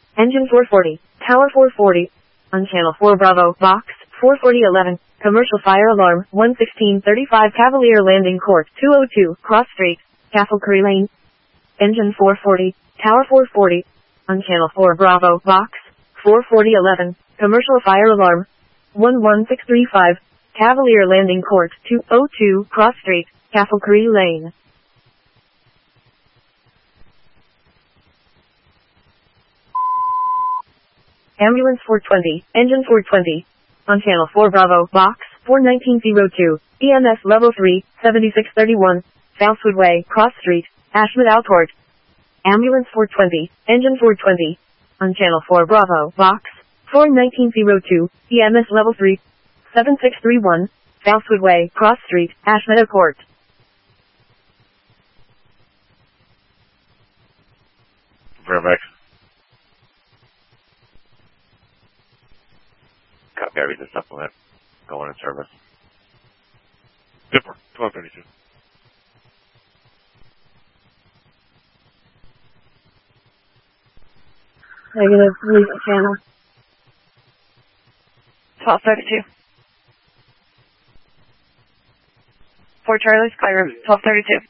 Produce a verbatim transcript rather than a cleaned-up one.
Engine four forty, Tower four forty. On channel four Bravo, box, four forty eleven. Commercial fire alarm, one sixteen thirty-five Cavalier Landing Court, two oh two, Cross Street, Castle Curry Lane. Engine four forty, Tower four forty. On channel four Bravo, box, four forty eleven. Commercial fire alarm, one one six three five. Cavalier Landing Court, two oh two, Cross Street, Castle Curry Lane. Ambulance four twenty, Engine four twenty. On channel four Bravo, box, four nineteen oh two. E M S level three, seventy-six thirty-one. Southwood Way, Cross Street, Ashmead Outport. Ambulance four twenty, Engine four twenty. On channel four Bravo, box, four nineteen oh two. E M S level three, seventy-six thirty-one. Southwood Way, Cross Street, Ashmead Outport. Fairfax. Copy, I read the supplement. Going in service. Dipper, twelve thirty-two. Negative, leave the channel. twelve thirty-two. Fort Charlie, Skyrim, twelve thirty-two.